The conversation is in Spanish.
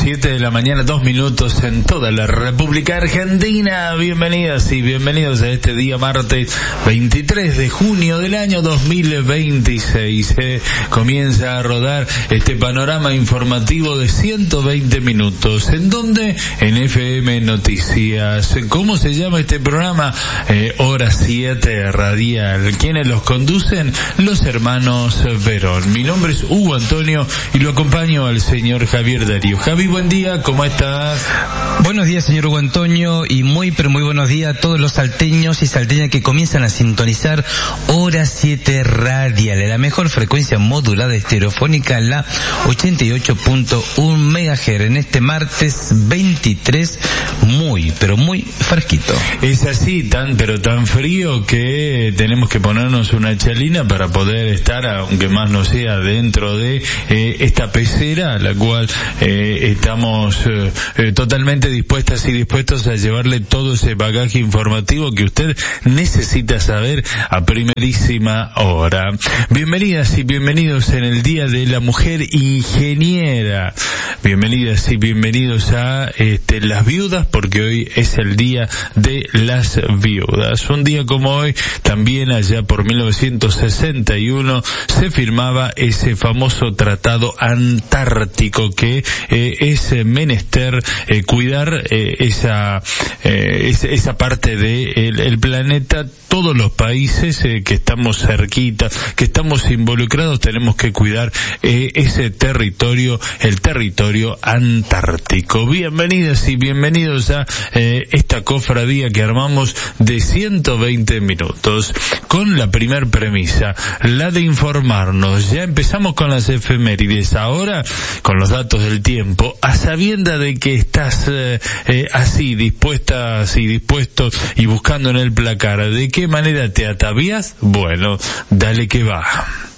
7 de la mañana, 2 minutos en toda la República Argentina. Bienvenidas y bienvenidos a este día martes 23 de junio del año 2026. Comienza a rodar este panorama informativo de 120 minutos. ¿En dónde? En FM Noticias. ¿Cómo se llama este programa? Hora 7 Radial. ¿Quiénes los conducen? Los hermanos Verón. Mi nombre es Hugo Antonio y lo acompaño al señor Javier Darío. Javi, buen día, ¿cómo estás? Buenos días, señor Hugo Antonio, y muy buenos días a todos los salteños y salteñas que comienzan a sintonizar Hora 7 Radial, la mejor frecuencia modulada estereofónica, la 88.1 MHz, en este martes 23, muy fresquito. Es así, tan frío que tenemos que ponernos una chalina para poder estar, aunque más no sea, dentro de esta pecera, a la cual estamos totalmente dispuestas y dispuestos a llevarle todo ese bagaje informativo que usted necesita saber a primerísima hora. Bienvenidas y bienvenidos en el Día de la Mujer Ingeniera. Bienvenidas y bienvenidos a las viudas, porque hoy es el Día de las Viudas. Un día como hoy, también allá por 1961, se firmaba ese famoso Tratado Antártico que es menester cuidar esa parte del planeta. Todos los países que estamos cerquita, que estamos involucrados, tenemos que cuidar ese territorio, el territorio antártico. Bienvenidas y bienvenidos a esta cofradía que armamos de 120 minutos, con la primer premisa, la de informarnos. Ya empezamos con las efemérides, ahora con los datos del tiempo, a sabienda de que estás así, dispuesta, así, dispuesto y buscando en el placar. ¿De qué manera te atavías? Bueno, dale que va.